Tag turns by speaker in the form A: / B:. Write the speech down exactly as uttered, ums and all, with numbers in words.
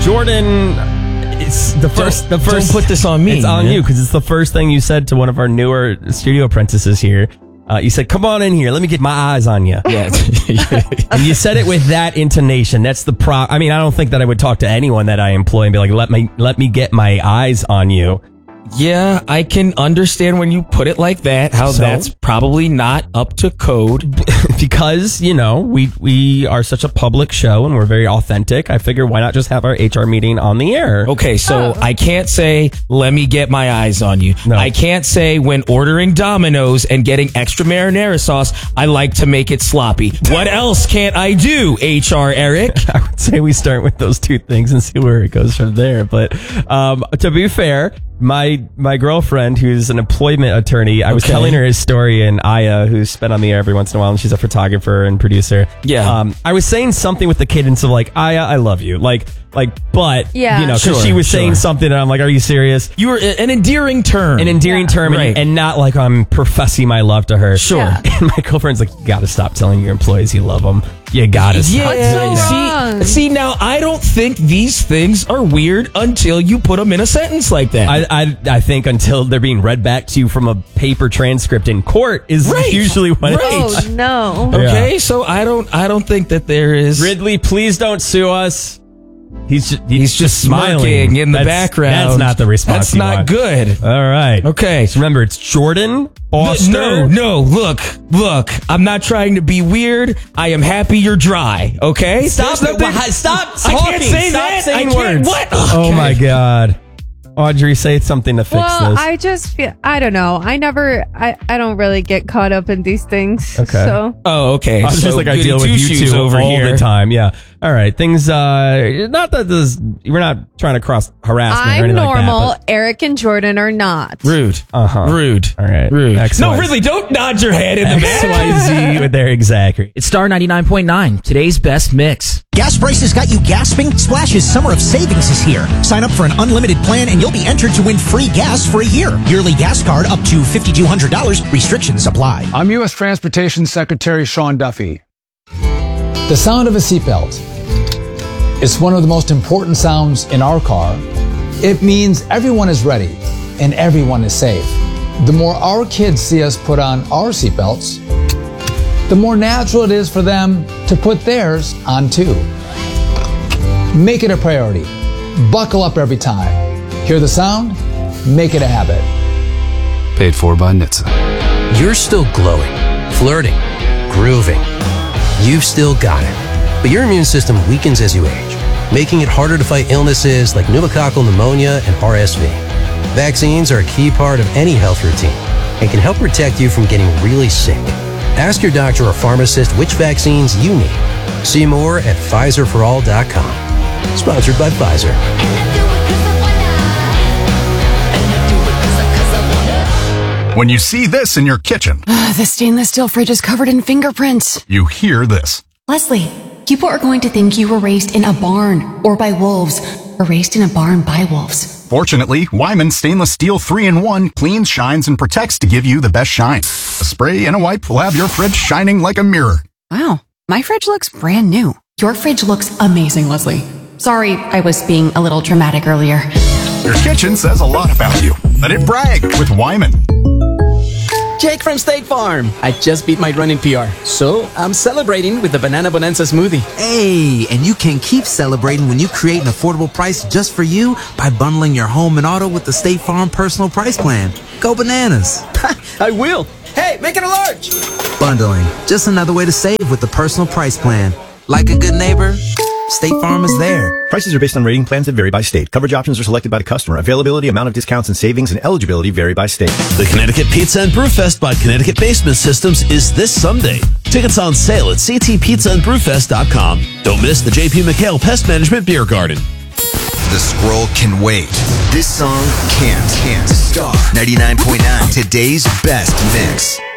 A: Jordan, it's the first.
B: Don't,
A: the first.
B: don't put this on me.
A: It's on
B: man.
A: you because it's the first thing you said to one of our newer studio apprentices here. Uh, you said, "Come on in here. Let me get my eyes on you."
B: Yeah.
A: And you said it with that intonation. That's the pro. I mean, I don't think that I would talk to anyone that I employ and be like, "Let me, let me get my eyes on you."
B: Yeah, I can understand when you put it like that, how
A: So?
B: that's probably not up to code.
A: Because, you know, we we are such a public show and we're very authentic. I figure why not just have our H R meeting on the air?
B: Okay, so I can't say, let me get my eyes on you.
A: No.
B: I can't say when ordering Domino's and getting extra marinara sauce, I like to make it sloppy. What else can't I do, H R Eric?
A: I would say we start with those two things and see where it goes from there. But um, to be fair, my my girlfriend, who's an employment attorney, I was
B: Okay.
A: telling her his story, and Aya, who's been on the air every once in a while, and she's a photographer and producer.
B: Yeah.
A: Um, I was saying something with the cadence of like, Aya, I love you. Like, like, but,
C: Yeah.
A: you know, because
B: Sure,
A: she was
B: sure.
A: saying something, and I'm like, are you serious?
B: You were an endearing term.
A: An endearing term, and,
B: Right.
A: and not like I'm professing my love to her.
B: Sure.
C: Yeah.
A: And my girlfriend's like, you gotta stop telling your employees you love them. You gotta stop.
B: Yeah,
C: What's so wrong?
B: see, see, now I don't think these things are weird until you put them in a sentence like that.
A: I, I I think until they're being read back to you from a paper transcript in court is
B: Right.
A: usually what
B: Right.
A: it is.
C: Oh, no.
B: okay, so I don't, I don't think that there is.
A: Ridley, please don't sue us. He's just, he's,
B: He's just smirking in the
A: That's-
B: background.
A: That's not the response.
B: That's
A: you
B: not
A: want.
B: good.
A: All right.
B: Okay.
A: So remember, it's Jordan Foster.
B: No, no, look, look. I'm not trying to be weird. I am happy you're dry. Okay,
A: Stop
B: There's
A: it.
B: nothing-
A: Wha- Stop
B: I
A: talking.
B: can't say
A: Stop
B: that.
A: saying
B: I can't-
A: words.
B: What?
A: Oh
B: Okay.
A: my God. Audrey, say something to fix
C: Well,
A: this.
C: I just feel, I don't know. I never, I, I don't really get caught up in these things.
A: Okay.
C: So,
B: Oh, okay.
A: I was
B: So
A: just like, I
B: goody
A: deal with you
B: two-shoes
A: two
B: over
A: all
B: here.
A: the time. Yeah. All right. Things, uh, not that this, we're not trying to cross harassment or
C: I'm
A: anything
C: normal.
A: like that.
C: Eric and Jordan are not.
B: Rude.
A: Uh-huh.
B: Rude.
A: All right.
B: Rude.
A: X,
B: no,
A: Y,
B: really, don't nod your head in the
A: X,
B: back.
A: Y, Z with their exactly.
D: It's Star ninety-nine point nine, today's best mix.
E: Gas prices got you gasping? Splash's Summer of Savings is here. Sign up for an unlimited plan and you'll be entered to win free gas for a year. Yearly gas card up to five thousand two hundred dollars. Restrictions apply.
F: I'm U S Transportation Secretary Sean Duffy.
G: The sound of a seatbelt is one of the most important sounds in our car. It means everyone is ready and everyone is safe. The more our kids see us put on our seatbelts, the more natural it is for them to put theirs on too. Make it a priority. Buckle up every time. Hear the sound? Make it a habit.
H: Paid for by N H T S A.
I: You're still glowing, flirting, grooving. You've still got it. But your immune system weakens as you age, making it harder to fight illnesses like pneumococcal pneumonia and R S V. Vaccines are a key part of any health routine and can help protect you from getting really sick. Ask your doctor or pharmacist which vaccines you need. See more at Pfizer for all dot com. Sponsored by Pfizer.
J: When you see this in your kitchen,
K: The stainless steel fridge is covered in fingerprints.
J: you hear this.
K: Leslie, people are going to think you were raised in a barn or by wolves or raised in a barn by wolves.
J: Fortunately, Wyman Stainless Steel three in one cleans, shines, and protects to give you the best shine. A spray and a wipe will have your fridge shining like a mirror.
K: Wow, my fridge looks brand new. Your fridge looks amazing, Leslie. Sorry, I was being a little dramatic earlier.
J: Your kitchen says a lot about you. Let it brag with Wyman.
L: Jake from State Farm. I just beat my running P R, so I'm celebrating with the Banana Bonanza smoothie.
M: Hey, and you can keep celebrating when you create an affordable price just for you by bundling your home and auto with the State Farm Personal Price Plan. Go bananas.
L: I will. Hey, make it a large.
M: Bundling, just another way to save with the Personal Price Plan. Like a good neighbor, State Farm is there.
N: Prices are based on rating plans that vary by state. Coverage options are selected by the customer. Availability, amount of discounts and savings, and eligibility vary by state.
O: The Connecticut Pizza and Brewfest by Connecticut Basement Systems is this Sunday. Tickets on sale at c t pizza and brewfest dot com. Don't miss the J P McHale Pest Management Beer Garden.
P: The scroll can wait. This song can't. Can't. Star ninety-nine point nine, today's best mix.